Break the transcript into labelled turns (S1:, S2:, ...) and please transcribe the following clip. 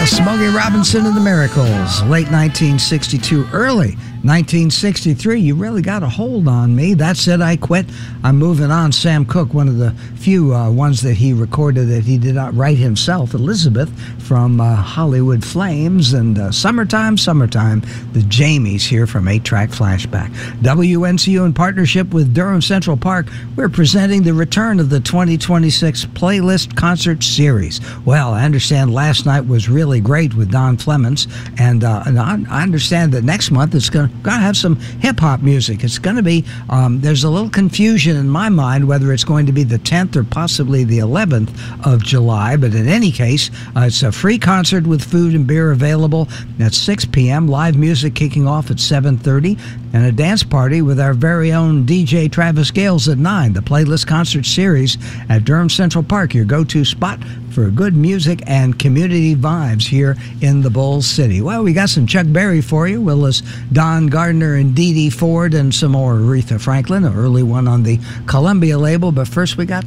S1: Smokey Robinson and the Miracles, late 1962, early 1963. You really got a hold on me. That said, I quit. I'm moving on. Sam Cooke, one of the few ones that he recorded that he did not write himself. Elizabeth from Hollywood Flames and Summertime, the Jamies here from 8-Track Flashback. WNCU in partnership with Durham Central Park, we're presenting the return of the 2026 Playlist Concert Series. Well, I understand last night was really great with Don Flemons, and I understand that next month it's going to have some hip-hop music. It's going to be, there's a little confusion in my mind whether it's going to be the 10th or possibly the 11th of July, but in any case, it's a free concert with food and beer available at 6 p.m., live music kicking off at 7:30, and a dance party with our very own DJ Travis Gales at 9. The Playlist Concert Series at Durham Central Park, your go-to spot for good music and community vibes here in the Bull City. Well, we got some Chuck Berry for you, Willis Don Gardner and Dee Dee Ford, and some more Aretha Franklin, an early one on the Columbia label. But first, we got